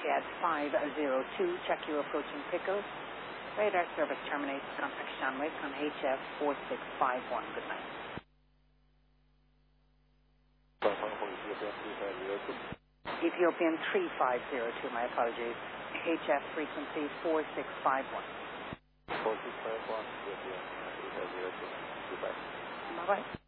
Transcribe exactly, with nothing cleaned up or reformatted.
Etihad five zero two, check your approaching Picos. Radar service terminates. Contact Sean Wake on H F four six five one. Good night. Ethiopian three five zero two, my apologies. H F frequency four six five one. four six five one, Ethiopian three five zero two. Goodbye. Bye-bye.